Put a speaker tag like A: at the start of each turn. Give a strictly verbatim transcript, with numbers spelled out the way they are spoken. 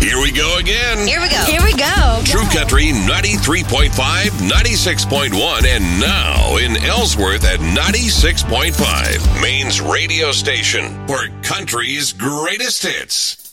A: Here we go again.
B: Here we go. Here we go.
A: True Country ninety-three point five, ninety-six point one, and now in Ellsworth at ninety-six point five. Maine's radio station for country's greatest hits.